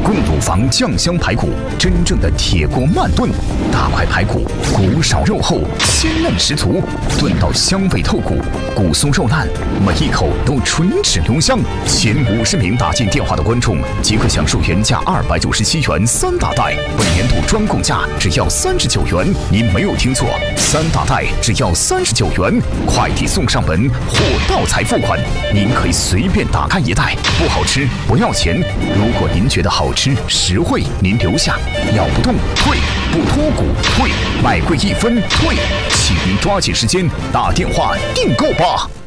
供乳房酱香排骨，真正的铁锅慢炖，大块排骨，骨少肉厚，鲜嫩十足，炖到香味透骨，骨松肉烂，每一口都唇齿留香。前50名打进电话的观众即可享受原价297元3大袋，本年度专供价只要39元。您没有听错，3大袋只要39元，快递送上门，货到才付款。您可以随便打开一袋，不好吃不要钱。如果您觉得好吃实惠，您留下，咬不动退，不脱骨退，买贵1分退，请您抓紧时间打电话订购吧。